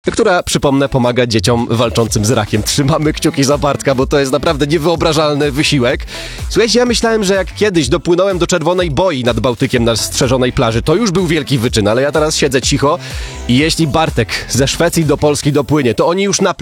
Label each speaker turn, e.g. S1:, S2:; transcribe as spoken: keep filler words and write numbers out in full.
S1: która, przypomnę, pomaga dzieciom walczącym z rakiem. Trzymamy kciuki za Bartka, bo to jest naprawdę niewyobrażalny wysiłek. Słuchajcie, ja myślałem, że jak kiedyś dopłynąłem do Czerwonej Boi nad Bałtykiem na strzeżonej plaży, to już był wielki wyczyn, ale ja teraz siedzę cicho i jeśli Bartek ze Szwecji do Polski dopłynie, to oni już na